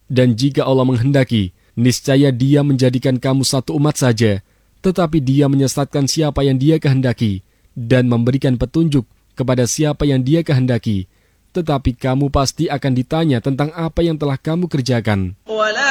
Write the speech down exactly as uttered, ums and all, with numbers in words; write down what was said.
Dan jika Allah menghendaki, niscaya Dia menjadikan kamu satu umat saja, tetapi Dia menyesatkan siapa yang Dia kehendaki, dan memberikan petunjuk kepada siapa yang Dia kehendaki. Tetapi kamu pasti akan ditanya tentang apa yang telah kamu kerjakan.